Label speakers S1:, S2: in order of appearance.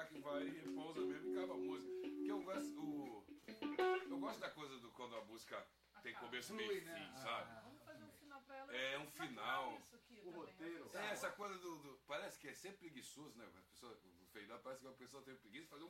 S1: que vai e repousa mesmo e acaba a música. Porque eu gosto da coisa do quando a música tem começo, meio e fim, sabe?
S2: Vamos fazer um final pra ela.
S1: É um final.
S3: O roteiro.
S1: Essa coisa parece que é sempre preguiçoso, né? A pessoa, o Fernando parece que a pessoa tem preguiça de fazer